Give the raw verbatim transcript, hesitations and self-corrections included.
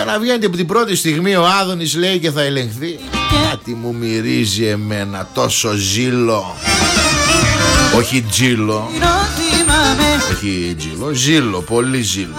Ξαναβγαίνει από την πρώτη στιγμή ο Άδωνης, λέει, και θα ελεγχθεί. Κάτι μου μυρίζει εμένα, τόσο ζήλο. Όχι τζίλο. Όχι τζίλο, ζήλο, πολύ ζήλο.